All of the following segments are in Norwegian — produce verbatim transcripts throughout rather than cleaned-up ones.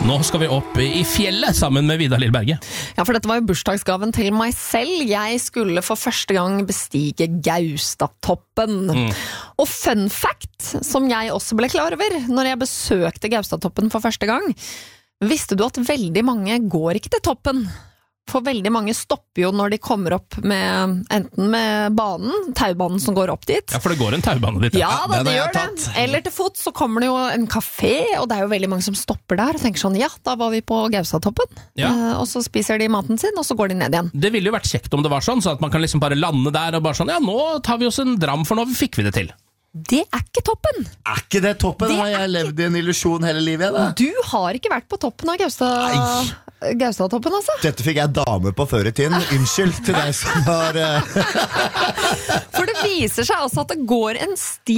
Nå skal vi opp i fjellet sammen med Vidar Lillberget. Ja, for dette var jo bursdagsgaven til meg selv. Jeg skulle for første gang bestige Gaustatoppen. Mm. Og fun fact, som jeg også ble klar over når jeg besøkte Gaustatoppen for første gang, visste du at veldig mange går ikke til toppen? For veldig mange stopper jo når de kommer opp med, enten med banen, taubanen som går opp dit. Ja, for det går en taubane dit. Ja, da, det gjør det. Eller til fot så kommer det jo en kafé, og det er jo veldig mange som stopper der og tenker sånn, ja, da var vi på Gaustatoppen. Ja. Eh, og så spiser de maten sin, og så går de ned igjen. Det ville jo vært kjekt om det var sånn, så at man kan liksom bare lande der og bare sånn, ja, nå tar vi oss en dram, for nå fikk vi det til. Det er ikke toppen. Er ikke det toppen? Det har jeg levd ikke... i en illusjon hele livet, da. Du har ikke vært på toppen av Gaustad... Gaustatoppen, altså. Dette fikk jeg dame på før i tiden. Unnskyld til deg som har For det viser seg altså at det går en sti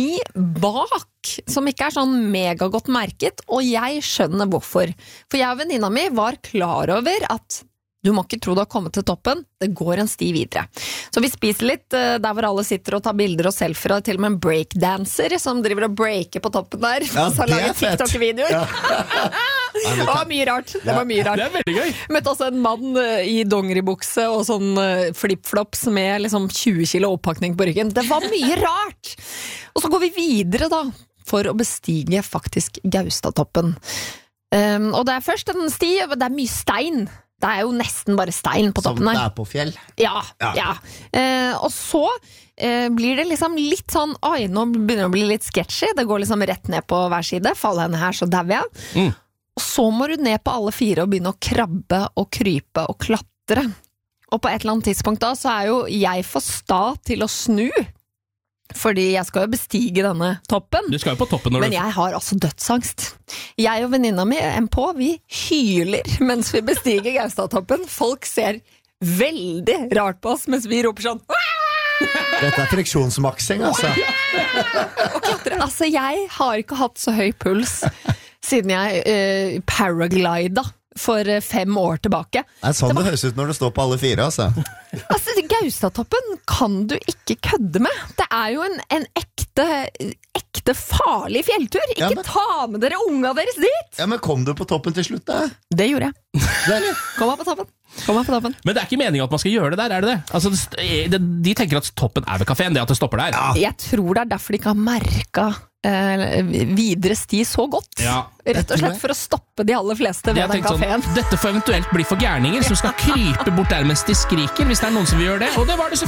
bak som ikke er sånn megagodt merket, og jeg skjønner hvorfor. For jeg og venninna mi var klar over at du må ikke tro du har kommet til toppen, det går en sti videre. Så vi spiser litt der hvor alle sitter og tar bilder og selfier, og til og med en breakdancer som driver og breaker på toppen der, ja, så lager TikTok-videoer. Ja. Det var mye rart. Det var mye rart. Det er veldig gøy. Møtte også en mann i dongeribukse og sånn flip-flops med liksom tjue kilo oppakning på ryggen. Det var mye rart. Og så går vi videre da, for å bestige faktisk Gaustatoppen. Um, og det er først en sti, det er mye stein. Det er jo nesten bare stein på toppen her. Som det er på fjell? Ja, ja. ja. Eh, og så eh, blir det liksom litt sånn, oi, nå begynner det å bli litt sketchy. Det går liksom rett ned på hver side. Faller henne her, så dauer jeg. Mm. Og så må du ned på alle fire og begynne å krabbe og krype og klatre. Og på et eller annet tidspunkt da, så er jo jeg for sta til å snu. Fordi jeg skal jo bestige denne toppen. Du skal jo på toppen når Men du... jeg har altså dødsangst. Jeg og venninna mi, M på, vi hyler mens vi bestiger Gaustatoppen. Folk ser veldig rart på oss mens vi roper sånn. Dette er friksjonsmaksing, altså. Og klatre. Altså, jeg har ikke hatt så høy puls siden jeg uh, paraglida for fem år tilbake. Det er sånn det, det var... høres ut når du står på alle fire, altså. Altså, Gaustatoppen kan du ikke kødde med. Det er jo en, en ekte, ekte farlig fjelltur. Ikke ja, men... ta med dere unga deres dit! Ja, men kom du på toppen til slutt, da? Det gjorde jeg. Kom meg på toppen. Kom meg på toppen. Men det er ikke meningen at man skal gjøre det der, er det det? Altså, det, de tenker at toppen er ved kaféen, det at det stopper der. Ja. Jeg tror det er derfor de ikke har merket videre sti så godt, ja, rett og slett for å stoppe de aller fleste ved den kaféen. Sånn, dette får eventuelt bli for gærninger som skal krype bort der mens de skriker, hvis det er noen som vil gjøre det, og det var det selvfølgelig.